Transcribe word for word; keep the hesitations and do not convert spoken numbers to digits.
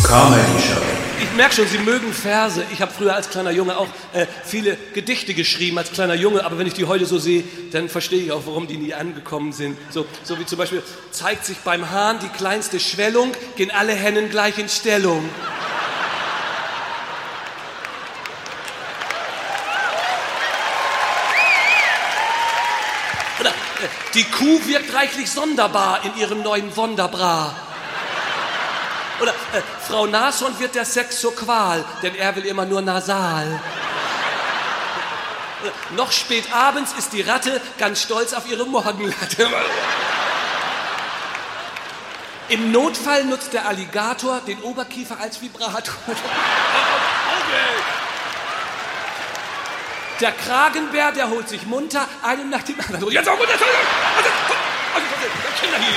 Comedy Show. Ich merke schon, Sie mögen Verse. Ich habe früher als kleiner Junge auch äh, viele Gedichte geschrieben als kleiner Junge, aber wenn ich die heute so sehe, dann verstehe ich auch, warum die nie angekommen sind. So, so wie zum Beispiel, zeigt sich beim Hahn die kleinste Schwellung, gehen alle Hennen gleich in Stellung. Oder, äh, die Kuh wirkt reichlich sonderbar in ihrem neuen Wonderbra. Oder äh, Frau Nashorn wird der Sex zur Qual, denn er will immer nur nasal. Oder, noch spät abends ist die Ratte ganz stolz auf ihre Morgenlatte. Im Notfall nutzt der Alligator den Oberkiefer als Vibrator. Okay. Der Kragenbär, der holt sich munter einen nach dem anderen. Jetzt auch munter! Kinder hier!